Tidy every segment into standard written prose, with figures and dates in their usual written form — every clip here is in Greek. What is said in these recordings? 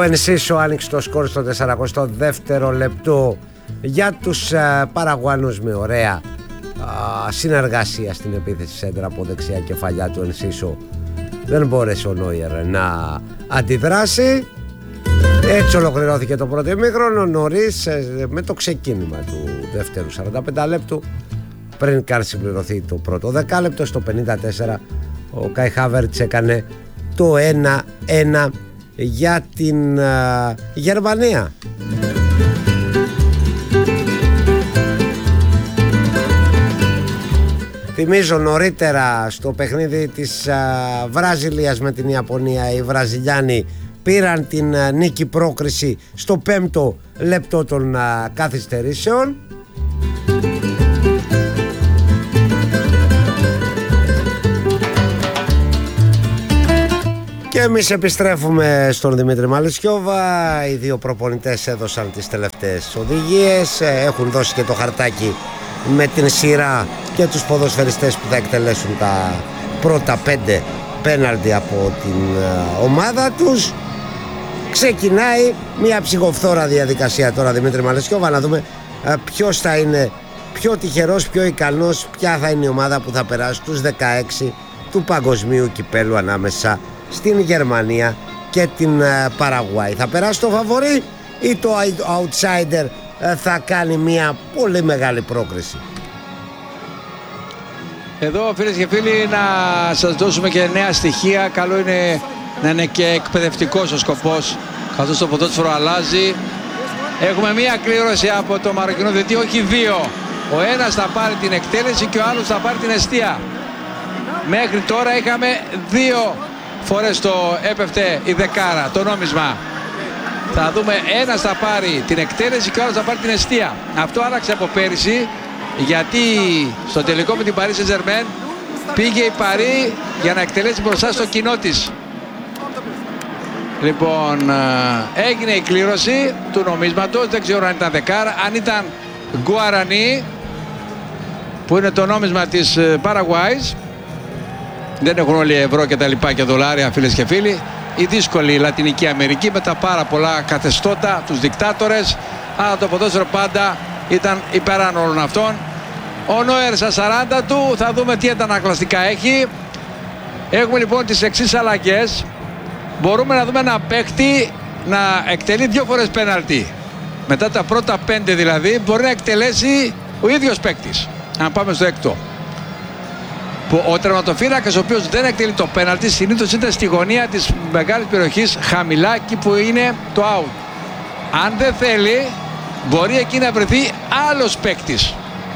Ενσίσο άνοιξε το σκορ στο 42ο λεπτό για τους Παραγουάνους με ωραία συνεργασία στην επίθεση σέντρα από δεξιά κεφαλιά του Ενσίσο. Δεν μπόρεσε ο Νόιερ να αντιδράσει. Έτσι ολοκληρώθηκε το πρώτο ημίχρονο νωρίς με το ξεκίνημα του δεύτερου 45 λεπτού. Πριν καν συμπληρωθεί το πρώτο δεκάλεπτο, στο 54 ο Κάι Χάβερτς έκανε το 1-1 για την Γερμανία. Θυμίζω νωρίτερα στο παιχνίδι της Βραζιλίας με την Ιαπωνία, οι Βραζιλιάνοι πήραν την νίκη πρόκριση στο 5ο λεπτό των καθυστερήσεων. Και εμείς επιστρέφουμε στον Δημήτρη Μαλισιώβα. Οι δύο προπονητές έδωσαν τις τελευταίες οδηγίες, έχουν δώσει και το χαρτάκι με την σειρά και τους ποδοσφαιριστές που θα εκτελέσουν τα πρώτα 5 πέναλτι από την ομάδα τους. Ξεκινάει μια ψυχοφθόρα διαδικασία τώρα, Δημήτρη Μαλισιώβα, να δούμε ποιος θα είναι πιο τυχερός, πιο ικανός, ποια θα είναι η ομάδα που θα περάσει τους 16 του παγκοσμίου κυπέλου ανάμεσα στην Γερμανία και την Παραγουάη. Θα περάσει το φαβορί ή το outsider θα κάνει μια πολύ μεγάλη πρόκριση? Εδώ, φίλες και φίλοι, να σας δώσουμε και νέα στοιχεία. Καλό είναι να είναι και εκπαιδευτικός ο σκοπός, καθώς το ποδόσφαιρο αλλάζει. Έχουμε μία κλήρωση από το μαροκινό διετή, όχι δύο. Ο ένας θα πάρει την εκτέλεση και ο άλλος θα πάρει την εστία. Μέχρι τώρα είχαμε δύο φορές το έπεφτε η δεκάρα, το νόμισμα. Θα δούμε, ένας θα πάρει την εκτέλεση και ο άλλος θα πάρει την εστία. Αυτό άλλαξε από πέρυσι, γιατί στο τελικό με την Paris Saint-Germain πήγε η Παρί για να εκτελέσει μπροστά στο κοινό της. Λοιπόν, έγινε η κλήρωση του νομίσματος, δεν ξέρω αν ήταν δεκάρα, αν ήταν Γκουαρανί, που είναι το νόμισμα της Παραγουάης. Δεν έχουν όλοι ευρώ και τα λοιπά και δολάρια, φίλες και φίλοι. Η δύσκολη Λατινική Αμερική με τα πάρα πολλά καθεστώτα, τους δικτάτορες, αλλά το ποδόσφαιρο πάντα ήταν υπέραν όλων αυτών. Ο Νόιερ στα 40 του, θα δούμε τι αντανακλαστικά έχει. Έχουμε λοιπόν τις εξής αλλαγές. Μπορούμε να δούμε ένα παίκτη να εκτελεί δύο φορές πέναλτι. Μετά τα πρώτα 5 δηλαδή μπορεί να εκτελέσει ο ίδιος παίκτης. Αν πάμε στο έκτο. Ο τερματοφύλακας ο οποίος δεν εκτελεί το πέναλτι συνήθως ήταν στη γωνία της μεγάλης περιοχής, χαμηλά, εκεί που είναι το out. Αν δεν θέλει, μπορεί εκεί να βρεθεί άλλος παίκτης.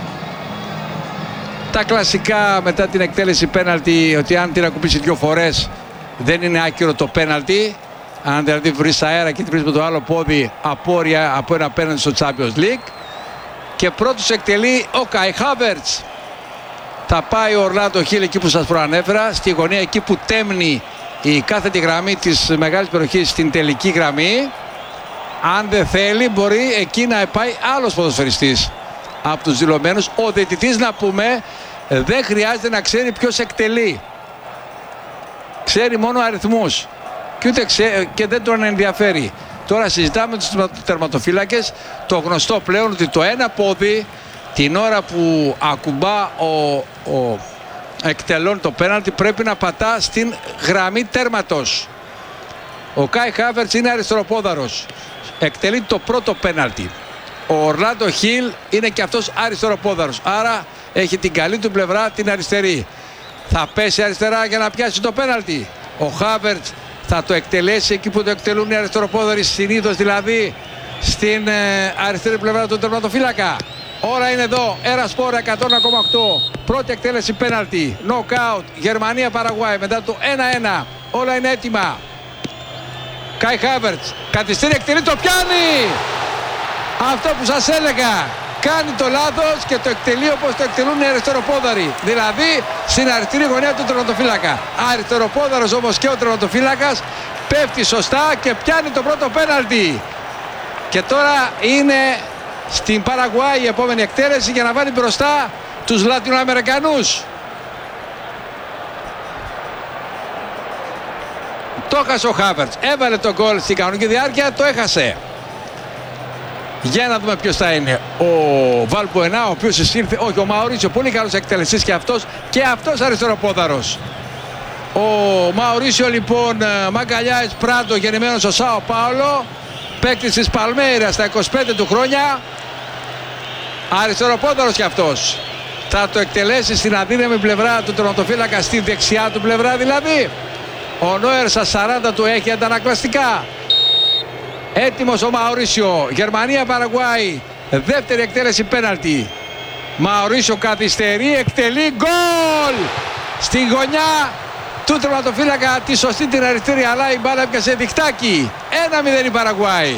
Τα κλασικά μετά την εκτέλεση πέναλτι, ότι αν την ακουμπήσει δύο φορές δεν είναι άκυρο το πέναλτι. Αν δηλαδή βρεις αέρα και την βρεις με το άλλο πόδι, απόρρια από ένα πέναλτι στο Champions League. Και πρώτος εκτελεί ο Κάι Χάβερτς. Θα πάει ο Ορλάντο Χιλ εκεί που σας προανέφερα, στη γωνία εκεί που τέμνει η κάθετη γραμμή της μεγάλης περιοχής στην τελική γραμμή. Αν δεν θέλει, μπορεί εκεί να πάει άλλος ποδοσφαιριστής από τους δηλωμένους. Ο διαιτητής, να πούμε, δεν χρειάζεται να ξέρει ποιος εκτελεί. Ξέρει μόνο αριθμούς και δεν τον ενδιαφέρει. Τώρα συζητάμε τους τερματοφύλακες, το γνωστό πλέον ότι το ένα πόδι την ώρα που ακουμπά ο εκτελών το πέναλτι πρέπει να πατά στην γραμμή τέρματος. Ο Κάι Χάβερτς είναι αριστεροπόδαρος, εκτελεί το πρώτο πέναλτι. Ο Ορλάντο Χιλ είναι και αυτός αριστεροπόδαρος, άρα έχει την καλή του πλευρά, την αριστερή. Θα πέσει αριστερά για να πιάσει το πέναλτι. Ο Χάβερτς θα το εκτελέσει εκεί που το εκτελούν οι αριστεροπόδαροι, συνήθως δηλαδή στην αριστερή πλευρά του τερματοφύλακα. Ώρα είναι εδώ, Ερασπόρ 101,8, πρώτη εκτέλεση πέναλτι, νοκάουτ, Γερμανία-Παραγουάη, μετά το 1-1, όλα είναι έτοιμα. Κάι Χάβερτς, καθυστέρη, εκτελεί, το πιάνει! Αυτό που σας έλεγα, κάνει το λάθος και το εκτελεί όπως το εκτελούν οι αριστεροπόδαροι, δηλαδή στην αριστερή γωνία του τερματοφύλακα. Αριστεροπόδαρος όμως και ο τερματοφύλακας πέφτει σωστά και πιάνει το πρώτο πέναλτι. Και τώρα είναι στην Παραγουάη η επόμενη εκτέλεση για να βάλει μπροστά τους Λατινοαμερικανούς. Το έχασε ο Χάβερτς. Έβαλε το γκολ στην κανονική διάρκεια, το έχασε. Για να δούμε ποιος θα είναι. Ο Βαλμπουενά, ο οποίος εισήλθε. Όχι, ο Μαουρίτσιο, πολύ καλός εκτελεστής και αυτός αριστεροπόδαρος. Ο Μαουρίτσιο λοιπόν Μαγκαλιάης Πράντο, γεννημένος στο Σάο Πάολο, παίκτης της Παλμέιρας στα 25 του χρόνια. Αριστεροπόδαρος κι αυτός. Θα το εκτελέσει στην αδύναμη πλευρά του τερματοφύλακα, στη δεξιά του πλευρά δηλαδή. Ο Νόερ στα 40 του έχει αντανακλαστικά. Έτοιμος ο Μαουρίσιο. Γερμανία-Παραγουάη. Δεύτερη εκτέλεση πέναλτι. Μαουρίσιο καθυστερεί, εκτελεί, γκολ! Στην γωνιά του τερματοφύλακα, τη σωστή την αριστερή, αλλά η μπάλα έπιασε διχτάκι. 1-0 η Παραγουάη.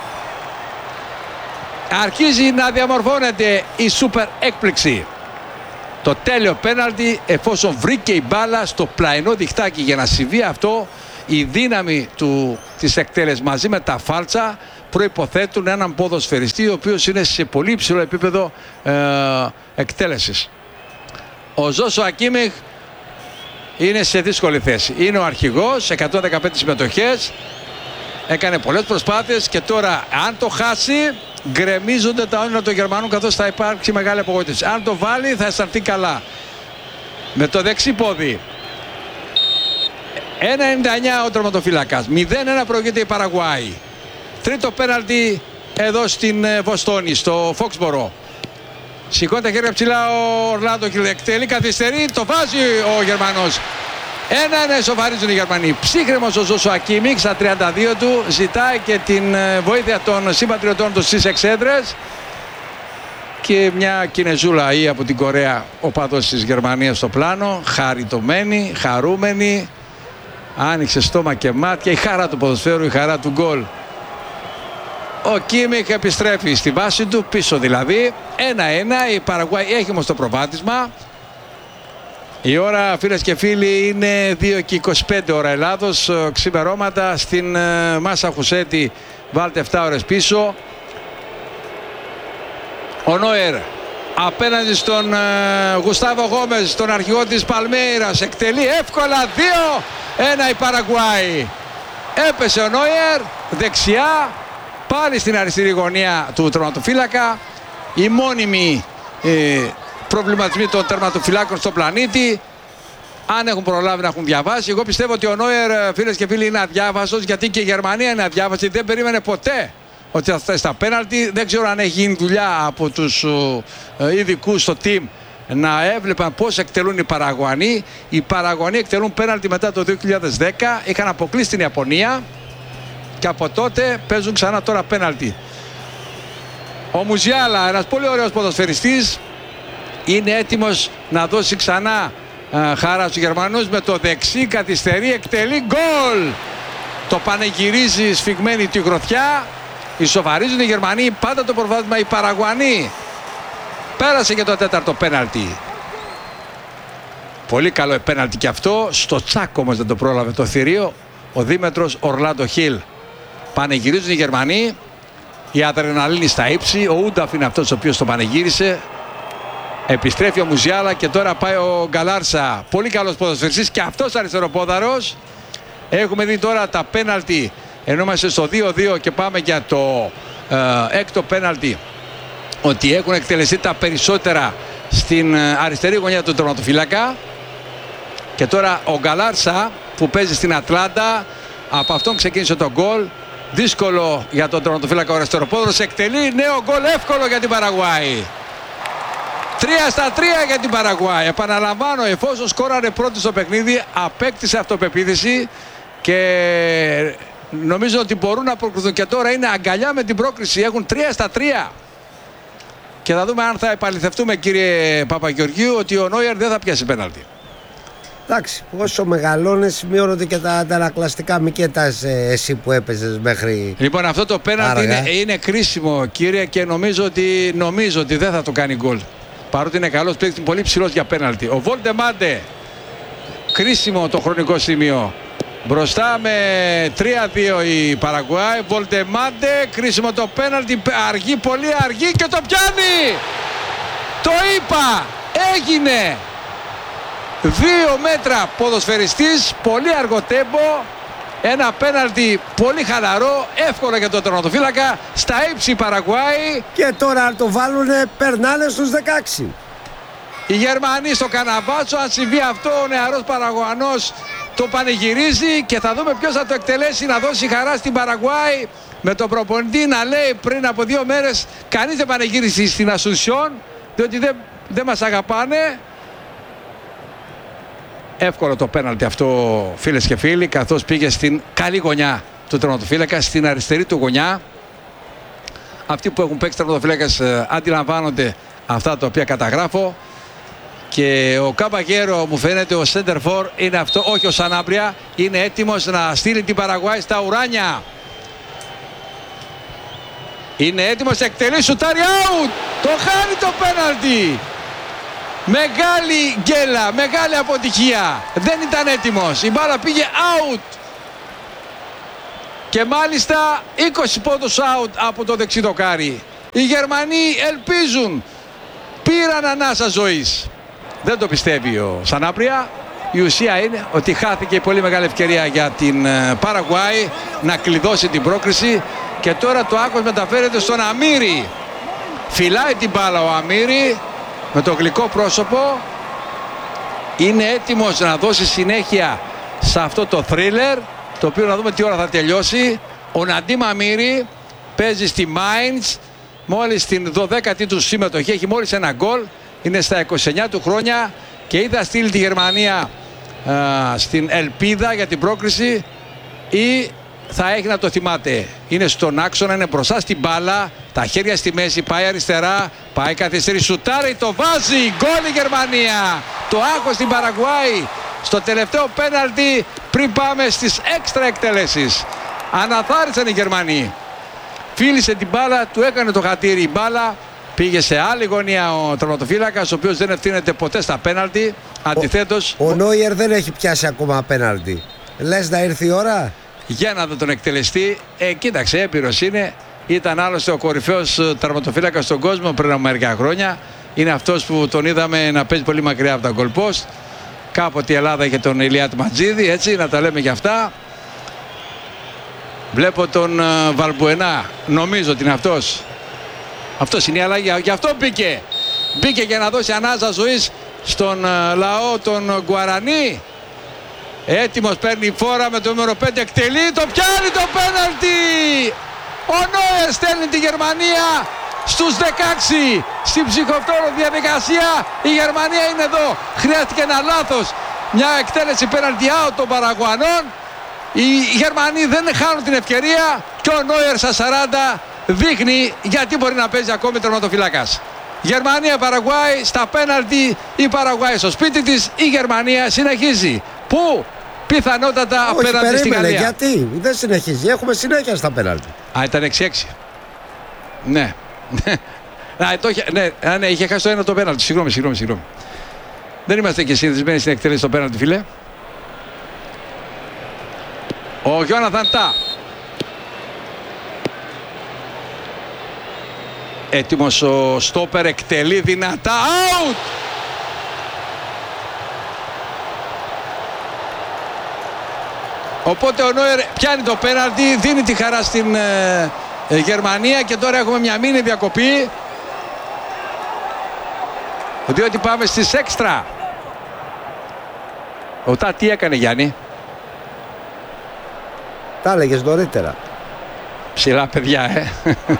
Αρχίζει να διαμορφώνεται η σούπερ έκπληξη. Το τέλειο πέναλτι, εφόσον βρήκε η μπάλα στο πλαϊνό διχτάκι. Για να συμβεί αυτό, η δύναμη της εκτέλεσης μαζί με τα φάλτσα προϋποθέτουν έναν ποδοσφαιριστή ο οποίος είναι σε πολύ υψηλό επίπεδο εκτέλεσης. Ο Ζώσο Ακίμιχ είναι σε δύσκολη θέση. Είναι ο αρχηγός, 115 συμμετοχές, έκανε πολλές προσπάθειες και τώρα αν το χάσει γκρεμίζονται τα όνειρα των Γερμανών, καθώς θα υπάρξει μεγάλη απογοήτευση. Αν το βάλει θα αισθανθεί καλά. Με το δεξί πόδι. 1-99 ο τερματοφύλακας. 0-1 προηγείται η Παραγουάη. Τρίτο πέναλτι εδώ στην Βοστόνη, στο Φόξμπορο. Σηκώνει τα χέρια ψηλά ο Ορλάντο Χιλ, εκτελεί, καθυστερεί, το βάζει ο Γερμανός. 1-1 ισοφαρίζουν οι Γερμανοί. Ψύχρεμος ο Ζώσο Ακίμιχ στα 32 του, ζητάει και την βοήθεια των συμπατριωτών του στις εξέδρες. Και μια Κινεζούλα ή από την Κορέα, ο παδός της Γερμανίας στο πλάνο, χαριτωμένη, χαρούμενη, άνοιξε στόμα και μάτια, η χαρά του ποδοσφαίρου, η χαρά του γκολ. Ο Κίμιχ επιστρέφει στη βάση του, πίσω δηλαδή. 1-1, η Παραγουάη έχει όμως το προβάδισμα. Η ώρα, φίλες και φίλοι, είναι 2 και 25 ώρα Ελλάδος, ξημερώματα. Στην Μάσα Χουσέτη βάλτε 7 ώρες πίσω. Ο Νόερ απέναντι στον Γουστάβο Γόμες, τον αρχηγό της Παλμέιρας, εκτελεί εύκολα, 2-1 η Παραγουάη. Έπεσε ο Νόερ δεξιά, πάλι στην αριστερή γωνία του τερματοφύλακα. Οι μόνιμοι προβληματισμοί των τερματοφυλάκων στον πλανήτη, αν έχουν προλάβει να έχουν διαβάσει. Εγώ πιστεύω ότι ο Νόερ, φίλες και φίλοι, είναι αδιάβαστος, γιατί και η Γερμανία είναι αδιάβαστη. Δεν περίμενε ποτέ ότι θα φτάσει στα πέναλτι. Δεν ξέρω αν έχει γίνει δουλειά από τους ειδικούς στο team να έβλεπαν πώς εκτελούν οι Παραγουανοί. Οι Παραγουανοί εκτελούν πέναλτι μετά το 2010. Είχαν αποκλείσει την Ιαπωνία και από τότε παίζουν ξανά τώρα πέναλτι. Ο Μουζιάλα, ένας πολύ ωραίος ποδοσφαιριστής, είναι έτοιμος να δώσει ξανά χαρά στους Γερμανούς. Με το δεξί καθυστερεί, εκτελεί, γκολ! Το πανεγυρίζει σφιγμένη τη γροθιά. Ισοφαρίζουν οι Γερμανοί, πάντα το προβάδισμα οι Παραγουανοί. Πέρασε και το τέταρτο πέναλτι. Πολύ καλό πέναλτι και αυτό. Στο τσάκ όμως δεν το πρόλαβε το θηρίο ο δίμετρος Ορλάντο Χιλ. Πανεγυρίζουν οι Γερμανοί. Η αδρεναλίνη στα ύψη. Ο Ούνταφ είναι αυτός ο οποίος το πανεγύρισε. Επιστρέφει ο Μουζιάλα και τώρα πάει ο Γκαλάρσα. Πολύ καλός ποδοσφαιριστής και αυτός αριστεροπόδαρος. Έχουμε δει τώρα τα πέναλτι, ενώ είμαστε στο 2-2 και πάμε για το έκτο πέναλτι, ότι έχουν εκτελεστεί τα περισσότερα στην αριστερή γωνιά του τερματοφύλακα. Και τώρα ο Γκαλάρσα που παίζει στην Ατλάντα, από αυτόν ξεκίνησε το γκολ. Δύσκολο για τον τερματοφύλακα ο αριστεροπόδαρος, εκτελεί, νέο γκολ, εύκολο για την Παραγουάη. 3-3 για την Παραγουάη. Επαναλαμβάνω, εφόσον σκόραρε πρώτη στο παιχνίδι, απέκτησε αυτοπεποίθηση και νομίζω ότι μπορούν να προκριθούν. Και τώρα είναι αγκαλιά με την πρόκριση. Έχουν 3-3. Και θα δούμε αν θα επαληθευτούμε, κύριε Παπαγεωργίου, ότι ο Νόιερ δεν θα πιάσει πέναλτι. Εντάξει, όσο μεγαλώνεις μειώνονται και τα αντανακλαστικά. Μη κοιτάς εσύ που έπαιζες μέχρι. Λοιπόν, αυτό το πέναλτι είναι κρίσιμο, κύριε, και νομίζω ότι δεν θα το κάνει γκολ. Παρότι είναι καλός παίκτης, πολύ ψηλός για πέναλτι. Ο Βολτεμάντε, κρίσιμο το χρονικό σημείο. Μπροστά με 3-2 η Παραγουάη. Βολτεμάντε, κρίσιμο το πέναλτι, αργεί, πολύ αργεί και το πιάνει! Το είπα! Έγινε! 2 μέτρα ποδοσφαιριστής, πολύ αργό τέμπο. Ένα πέναλτι πολύ χαλαρό, εύκολο για τον τερματοφύλακα, στα ύψη Παραγουάη. Και τώρα αν το βάλουνε περνάνε στους 16. Οι Γερμανοί στο καναβάτσο, αν συμβεί αυτό ο νεαρός Παραγουανός το πανηγυρίζει και θα δούμε ποιος θα το εκτελέσει, να δώσει χαρά στην Παραγουάη, με τον προπονητή να λέει πριν από 2 μέρες κανείς δεν πανηγύρισε στην Ασουνσιόν διότι δεν μας αγαπάνε. Εύκολο το πέναλτι αυτό, φίλες και φίλοι, καθώς πήγε στην καλή γωνιά του τερματοφύλακα, στην αριστερή του γωνιά. Αυτοί που έχουν παίξει τερματοφύλακας αντιλαμβάνονται αυτά τα οποία καταγράφω. Και ο Καμπαγέρο μου φαίνεται ο Σέντερφορ είναι αυτό, όχι ο Σανάμπρια, είναι έτοιμος να στείλει την Παραγουάη στα ουράνια. Είναι έτοιμος να εκτελεί, σουτάρει, out! Το χάνει το πέναλτι! Μεγάλη γκέλα, μεγάλη αποτυχία. Δεν ήταν έτοιμος, η μπάλα πήγε out. Και μάλιστα 20 πόντους out από το δεξί δοκάρι. Οι Γερμανοί ελπίζουν, πήραν ανάσα ζωής. Δεν το πιστεύει ο Σανάπρια. Η ουσία είναι ότι χάθηκε η πολύ μεγάλη ευκαιρία για την Παραγουάη να κλειδώσει την πρόκριση. Και τώρα το άκος μεταφέρεται στον Αμίρη. Φυλάει την μπάλα ο Αμίρη με το γλυκό πρόσωπο. Είναι έτοιμος να δώσει συνέχεια σε αυτό το θρίλερ, το οποίο να δούμε τι ώρα θα τελειώσει. Ο Ναντίμ Αμίρη παίζει στη Mainz, μόλις στην 12η του συμμετοχή, έχει μόλις ένα γκολ, είναι στα 29 του χρόνια και ή θα στείλει τη Γερμανία στην ελπίδα για την πρόκριση ή θα έχει να το θυμάται. Είναι στον άξονα, είναι μπροστά στην μπάλα, τα χέρια στη μέση, πάει αριστερά, πάει καθυστερή, σουτάρει, το βάζει, γκολ η Γερμανία. Το άγχος στην Παραγουάη στο τελευταίο πέναλτι πριν πάμε στις έξτρα εκτελέσεις. Αναθάρισαν οι Γερμανοί. Φίλησε την μπάλα, του έκανε το χατήρι η μπάλα, πήγε σε άλλη γωνία ο τερματοφύλακας, ο οποίος δεν ευθύνεται ποτέ στα πέναλτι. Αντιθέτως, ο Νόιερ δεν έχει πιάσει ακόμα πέναλτι. Λες να ήρθε η ώρα? Για να δω τον εκτελεστή. Κοίταξε, έμπειρος είναι. Ήταν άλλωστε ο κορυφαίος τερματοφύλακας στον κόσμο πριν από μερικά χρόνια. Είναι αυτός που τον είδαμε να παίζει πολύ μακριά από τα goal post. Κάποτε η Ελλάδα είχε τον Ηλιάτ Ματζίδη, έτσι, να τα λέμε και αυτά. Βλέπω τον Βαλμπουενά, νομίζω ότι είναι αυτός. Αυτός είναι η αλλαγή, γι' αυτό μπήκε. Μπήκε για να δώσει ανάσα ζωής στον λαό των Γκουαρανί. Έτοιμος, παίρνει φόρα με το νούμερο 5, εκτελεί, το πιάνει το πέναλτι! Ο Νόιερ στέλνει τη Γερμανία στους 16 στην ψυχοφόρο διαδικασία. Η Γερμανία είναι εδώ, χρειάστηκε ένα λάθος, μια εκτέλεση πέναλτι out των Παραγουανών. Οι Γερμανοί δεν χάνουν την ευκαιρία και ο Νόιερ στα 40 δείχνει γιατί μπορεί να παίζει ακόμη τερματοφυλάκας. Γερμανία-Παραγουάη στα πέναλτι, η Παραγουάη στο σπίτι της, η Γερμανία συνεχίζει. Πού? Πιθανότατα απέναντι στη Γαλλία. Γιατί δεν συνεχίζει, έχουμε συνέχεια στα πέναλτι. Ήταν 6-6. Ναι. Ναι, είχε χάσει το ένα το πέναλτι. Συγγνώμη. Δεν είμαστε και συνηθισμένοι στην εκτέλεση το πέναλτι, φίλε. Ο Γιόναθαν Τά. Έτοιμος ο στόπερ, εκτελεί δυνατά. Out! Οπότε ο Νόιερ πιάνει το πέναλτι, δίνει τη χαρά στην Γερμανία και τώρα έχουμε μια μίνι διακοπή. Διότι πάμε στις έξτρα. Ο Τά τι έκανε, Γιάννη? Τα έλεγες νωρίτερα. Ψηλά παιδιά,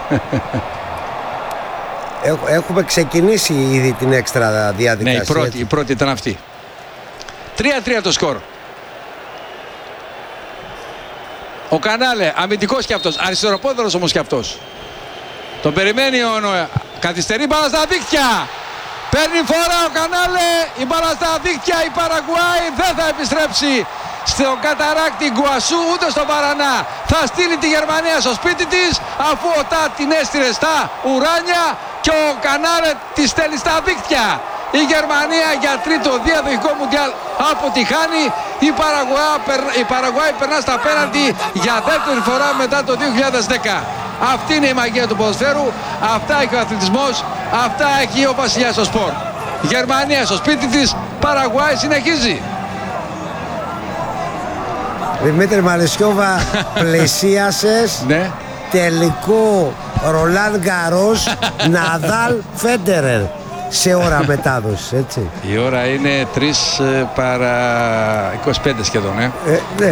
Έχουμε ξεκινήσει ήδη την έξτρα διαδικασία. Ναι, η πρώτη ήταν αυτή. 3-3 το σκορ. Ο Κανάλε, αμυντικός κι αυτός, αριστεροπόδαρος όμως κι αυτός. Τον περιμένει ο Νόιερ. Καθυστερεί, μπάλα στα δίκτυα. Παίρνει φορά ο Κανάλε, η μπάλα στα δίκτυα, η Παραγουάη δεν θα επιστρέψει στον καταράκτη Γκουασού ούτε στον Παρανά. Θα στείλει τη Γερμανία στο σπίτι της, αφού ο Τά την έστειλε στα ουράνια και ο Κανάλε τη στέλνει στα δίκτυα. Η Γερμανία για τρίτο διαδοχικό μουντιάλ αποτυχάνει. Η Παραγουάη περνά στα πέναλτι για δεύτερη φορά μετά το 2010. Αυτή είναι η μαγεία του ποδοσφαίρου, αυτά έχει ο αθλητισμός, αυτά έχει ο βασιλιάς στο σπορ. Γερμανία στο σπίτι της, Παραγουάη συνεχίζει. Δημήτρη Μαλαισιόβα, πλησίασες Ναι. τελικό Ρολάν Γκαρός Ναδάλ Φέντερερ σε ώρα μετάδοση, έτσι. Η ώρα είναι 3 παρά 25 σχεδόν. Ναι,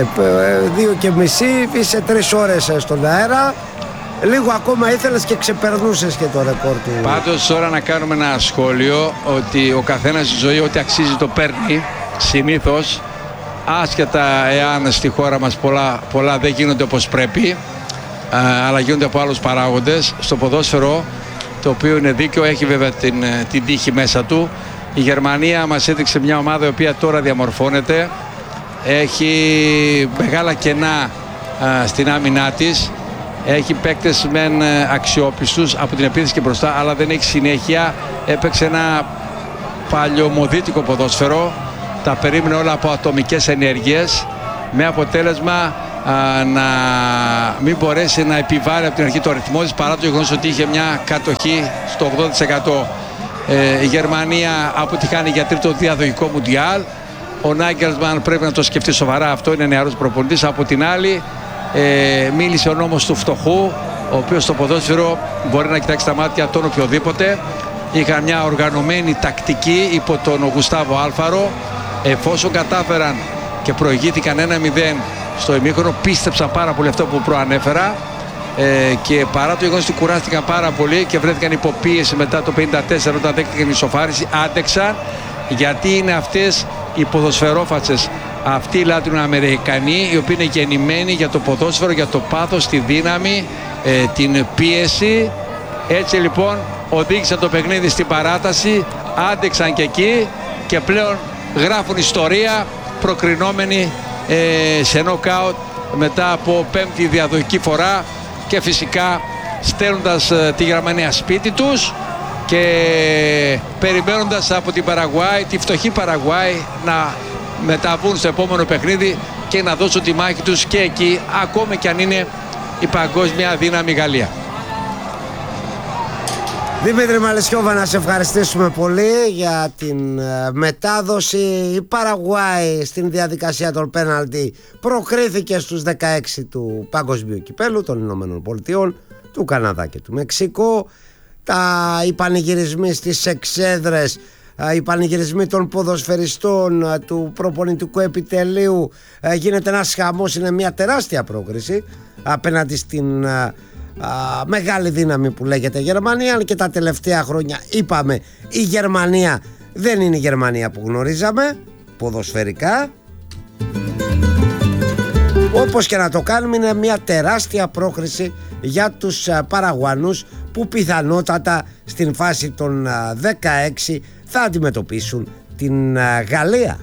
2:30, είσαι 3 ώρες στον αέρα. Λίγο ακόμα ήθελες και ξεπερνούσες και το ρεκόρ του. Πάντως ώρα να κάνουμε ένα σχόλιο ότι ο καθένας στη ζωή ό,τι αξίζει το παίρνει συνήθως, άσχετα εάν στη χώρα μας πολλά δεν γίνονται όπως πρέπει, αλλά γίνονται από άλλους παράγοντες. Στο ποδόσφαιρο, το οποίο είναι δίκαιο, έχει βέβαια την τύχη μέσα του. Η Γερμανία μας έδειξε μια ομάδα η οποία τώρα διαμορφώνεται, έχει μεγάλα κενά στην άμυνά της, έχει παίκτες μεν αξιόπιστους από την επίθεση και μπροστά, αλλά δεν έχει συνέχεια. Έπαιξε ένα παλιωμοδίτικο ποδόσφαιρο, τα περίμενε όλα από ατομικές ενέργειες, με αποτέλεσμα να μην μπορέσει να επιβάλλει από την αρχή το ρυθμό της, παρά το γεγονός ότι είχε μια κατοχή στο 80%. Η Γερμανία αποτυχάνει για τρίτο διαδοχικό μουντιάλ. Ο Νάγκελσμαν πρέπει να το σκεφτεί σοβαρά, αυτό είναι νεαρός προπονητής. Από την άλλη μίλησε ο νόμος του φτωχού, ο οποίος στο ποδόσφαιρο μπορεί να κοιτάξει τα μάτια τον οποιοδήποτε. Είχαν μια οργανωμένη τακτική υπό τον Γουστάβο Άλφαρο. Εφόσον κατάφεραν και προηγήθηκαν 1-0 στο ημίχρονο, πίστεψαν πάρα πολύ αυτό που προανέφερα, και παρά το γεγονός ότι κουράστηκαν πάρα πολύ και βρέθηκαν υποπίεση μετά το 54 όταν δέχτηκαν ισοφάριση, άντεξαν, γιατί είναι αυτές οι ποδοσφαιρόφατσες, αυτοί οι Λατινοαμερικανοί, οι οποίοι είναι γεννημένοι για το ποδόσφαιρο, για το πάθος, τη δύναμη, την πίεση. Έτσι λοιπόν οδήγησαν το παιχνίδι στην παράταση, άντεξαν και εκεί και πλέον γράφουν ιστορία, προκρινόμενοι σε νοκάουτ μετά από 5η διαδοχική φορά, και φυσικά στέλνοντας τη Γερμανία σπίτι τους και περιμένοντας από την Παραγουάη, τη φτωχή Παραγουάη, να μεταβούν στο επόμενο παιχνίδι και να δώσουν τη μάχη τους και εκεί, ακόμη και αν είναι η παγκόσμια δύναμη Γαλλία. Δημήτρη Μαλαισιόβα, να σε ευχαριστήσουμε πολύ για την μετάδοση. Η Παραγουάη στην διαδικασία των πέναλτι προκρίθηκε στους 16 του Παγκοσμίου Κυπέλου των Ηνωμένων Πολιτειών, του Καναδά και του Μεξικού. Οι πανηγυρισμοί στις εξέδρες, οι πανηγυρισμοί των ποδοσφαιριστών, του προπονητικού επιτελείου, γίνεται ένας χαμός, είναι μια τεράστια πρόκριση απέναντι στην μεγάλη δύναμη που λέγεται Γερμανία. Και τα τελευταία χρόνια είπαμε, η Γερμανία δεν είναι η Γερμανία που γνωρίζαμε ποδοσφαιρικά. Όπως και να το κάνουμε, είναι μια τεράστια πρόκριση για τους Παραγουανούς, που πιθανότατα στην φάση των 16 θα αντιμετωπίσουν την Γαλλία.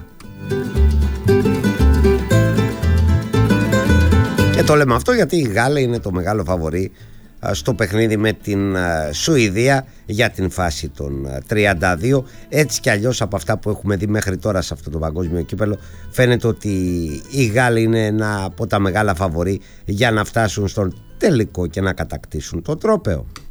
Και το λέμε αυτό γιατί η Γάλλη είναι το μεγάλο φαβορί στο παιχνίδι με την Σουηδία για την φάση των 32. Έτσι κι αλλιώς, από αυτά που έχουμε δει μέχρι τώρα σε αυτό το παγκόσμιο κύπελο, φαίνεται ότι οι Γάλλοι είναι ένα από τα μεγάλα φαβορί για να φτάσουν στον τελικό και να κατακτήσουν το τρόπαιο.